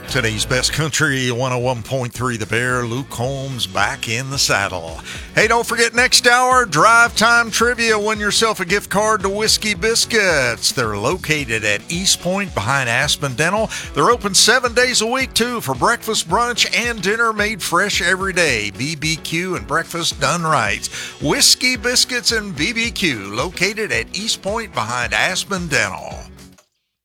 Today's Best Country 101.3 The Bear, Luke Holmes back in the saddle. Hey, don't forget next hour, Drive Time Trivia. Win yourself a gift card to Whiskey Biscuits. They're located at East Point behind Aspen Dental. They're open 7 days a week, too, for breakfast, brunch, and dinner made fresh every day. BBQ and breakfast done right. Whiskey Biscuits and BBQ located at East Point behind Aspen Dental.